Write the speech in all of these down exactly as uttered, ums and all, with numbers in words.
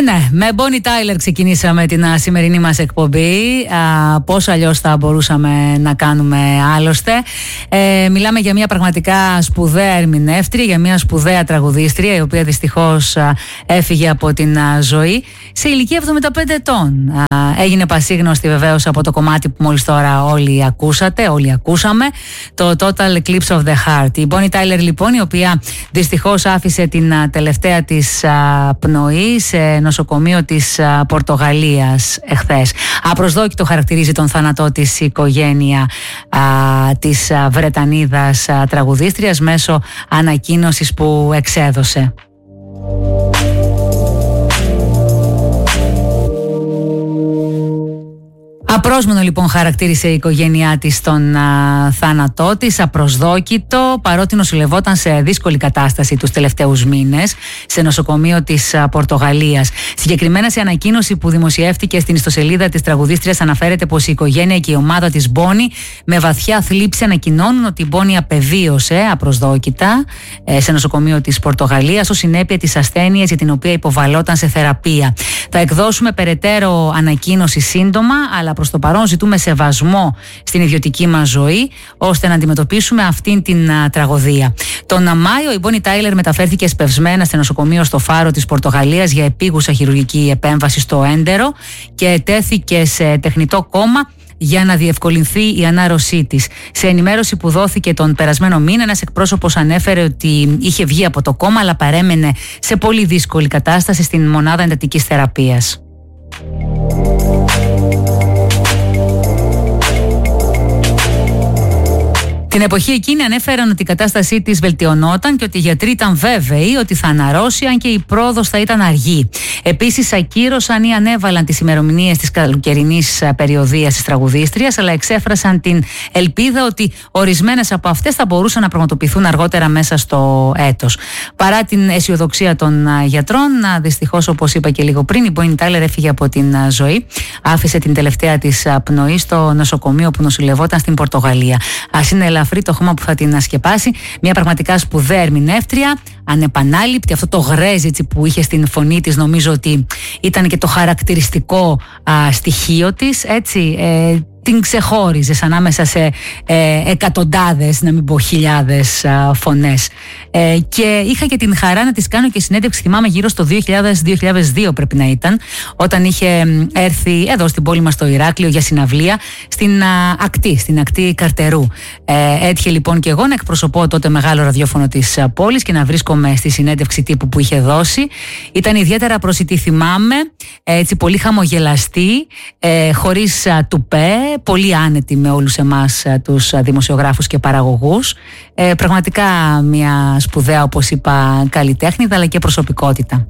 ναι, με Bonnie Tyler ξεκινήσαμε την α, σημερινή μας εκπομπή. Α, πώς αλλιώς θα μπορούσαμε να κάνουμε άλλωστε. Ε, μιλάμε για μια πραγματικά σπουδαία ερμηνεύτρια, για μια σπουδαία τραγουδίστρια, η οποία δυστυχώς α, έφυγε από την α, ζωή σε ηλικία εβδομήντα πέντε ετών. Α, έγινε πασίγνωστη βεβαίως από το κομμάτι που μόλις τώρα όλοι ακούσατε, όλοι ακούσαμε, το Total Eclipse of the Heart. Η Bonnie Tyler λοιπόν, η οποία δυστυχώς άφησε την α, τελευταία της α, πνοή σε νοσοκομείο της α, Πορτογαλίας εχθές. Απροσδόκητο χαρακτηρίζει τον θάνατό της η οικογένεια α, της α, Βρετανίδας α, τραγουδίστριας μέσω ανακοίνωσης που εξέδωσε. Απρόσμενο λοιπόν χαρακτήρισε η οικογένειά της τον α, θάνατό της, απροσδόκητο, παρότι νοσηλευόταν σε δύσκολη κατάσταση τους τελευταίους μήνες σε νοσοκομείο της α, Πορτογαλίας. Συγκεκριμένα σε ανακοίνωση που δημοσιεύτηκε στην ιστοσελίδα της τραγουδίστριας αναφέρεται πως η οικογένεια και η ομάδα της Bonnie με βαθιά θλίψη ανακοινώνουν ότι η Bonnie απεβίωσε απροσδόκητα ε, σε νοσοκομείο της Πορτογαλίας ως συνέπεια της ασθένειας για την οποία υποβαλόταν σε θεραπεία. Θα εκδώσουμε περαιτέρω ανακοίνωση σύντομα, αλλά προς το παρόν ζητούμε σεβασμό στην ιδιωτική μας ζωή ώστε να αντιμετωπίσουμε αυτήν την α, τραγωδία. Τον Μάιο η Bonnie Tyler μεταφέρθηκε σπευσμένα στο νοσοκομείο στο Φάρο της Πορτογαλίας για επίγουσα χειρουργική επέμβαση στο έντερο και τέθηκε σε τεχνητό κόμμα για να διευκολυνθεί η ανάρρωσή της. Σε ενημέρωση που δόθηκε τον περασμένο μήνα, ένας εκπρόσωπος ανέφερε ότι είχε βγει από το κόμμα αλλά παρέμενε σε πολύ δύσκολη κατάσταση στην μονάδα εντατικής θεραπείας. Την εποχή εκείνη ανέφεραν ότι η κατάστασή της βελτιωνόταν και ότι οι γιατροί ήταν βέβαιοι ότι θα αναρρώσει, αν και η πρόοδος θα ήταν αργή. Επίσης, ακύρωσαν ή ανέβαλαν τις ημερομηνίες της καλοκαιρινής περιοδίας της τραγουδίστριας, αλλά εξέφρασαν την ελπίδα ότι ορισμένες από αυτές θα μπορούσαν να πραγματοποιηθούν αργότερα μέσα στο έτος. Παρά την αισιοδοξία των γιατρών, δυστυχώς, όπως είπα και λίγο πριν, η Bonnie Tyler έφυγε από την ζωή. Άφησε την τελευταία της πνοή στο νοσοκομείο που νοσηλευόταν στην Πορτογαλία. Ας είναι ελαφρύ το χώμα που θα την ασκεπάσει. Μια πραγματικά σπουδαία ερμηνεύτρια, ανεπανάληπτη. Αυτό το γρέζι που είχε στην φωνή της νομίζω ότι ήταν και το χαρακτηριστικό α, στοιχείο της, έτσι. Ε, την ξεχώριζες ανάμεσα σε ε, εκατοντάδες, να μην πω χιλιάδες α, φωνές. Ε, και είχα και την χαρά να της κάνω και συνέντευξη, θυμάμαι γύρω στο δύο χιλιάδες με δύο χιλιάδες δύο πρέπει να ήταν, όταν είχε έρθει εδώ στην πόλη μας στο Ηράκλειο για συναυλία στην α, ακτή, στην ακτή Καρτερού. Ε, έτυχε λοιπόν και εγώ να εκπροσωπώ τότε μεγάλο ραδιόφωνο της α, πόλης και να βρίσκομαι στη συνέντευξη τύπου που είχε δώσει. Ήταν ιδιαίτερα προσιτή, θυμάμαι, έτσι πολύ χαμογελαστή, ε, χωρίς α, τουπέ, πολύ άνετη με όλους εμάς τους δημοσιογράφους και παραγωγούς. Ε, πραγματικά μια σπουδαία, όπως είπα, καλλιτέχνηδα αλλά και προσωπικότητα.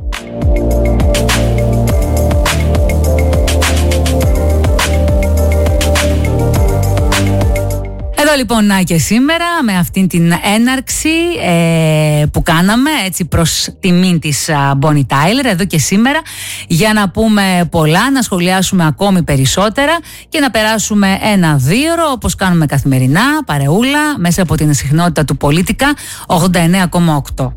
Εδώ λοιπόν να και σήμερα με αυτήν την έναρξη ε, που κάναμε έτσι προς τιμήν της Bonnie Tyler εδώ και σήμερα, για να πούμε πολλά, να σχολιάσουμε ακόμη περισσότερα και να περάσουμε ένα δίωρο όπως κάνουμε καθημερινά, παρεούλα, μέσα από την συχνότητα του Πολίτικα ογδόντα εννέα κόμμα οκτώ.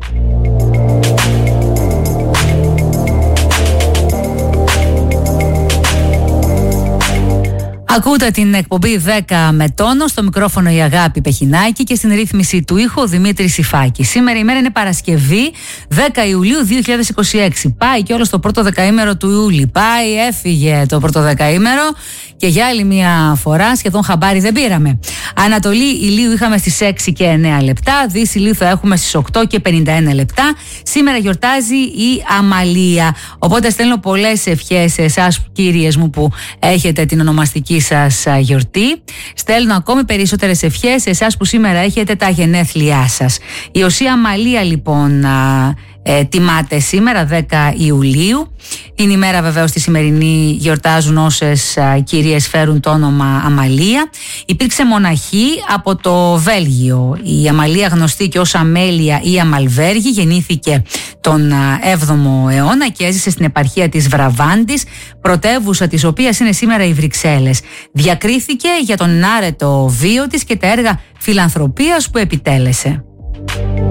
Ακούτε την εκπομπή δέκα με τόνο, στο μικρόφωνο η Αγάπη Πεχινάκη και στην ρύθμιση του ήχου ο Δημήτρης Ιφάκης. Σήμερα η μέρα είναι Παρασκευή, δέκα Ιουλίου δύο χιλιάδες είκοσι έξι. Πάει και όλο το πρώτο δεκαήμερο του Ιούλη. Πάει, έφυγε το πρώτο δεκαήμερο και για άλλη μια φορά σχεδόν χαμπάρι δεν πήραμε. Ανατολή ηλίου είχαμε στις έξι και εννέα λεπτά, Δύση ηλίου θα έχουμε στις οκτώ και πενήντα ένα λεπτά. Σήμερα γιορτάζει η Αμαλία. Οπότε στέλνω πολλές ευχές σε εσάς, κύριες μου, που έχετε την ονομαστική σας γιορτή. Στέλνω ακόμη περισσότερες ευχές σε εσάς που σήμερα έχετε τα γενέθλιά σας. Η Οσία Αμαλία λοιπόν α, ε, τιμάται σήμερα δέκα Ιουλίου. Την ημέρα βεβαίως τη σημερινή γιορτάζουν όσες α, κυρίες φέρουν το όνομα Αμαλία. Υπήρξε μοναχή από το Βέλγιο. Η Αμαλία, γνωστή και ως Αμέλεια ή Αμαλβέργη, γεννήθηκε τον α, έβδομο αιώνα και έζησε στην επαρχία της Βραβάντης, πρωτεύουσα της οποίας είναι σήμερα οι Βρυξέλλες. Διακρίθηκε για τον άρετο βίο της και τα έργα φιλανθρωπίας που επιτέλεσε.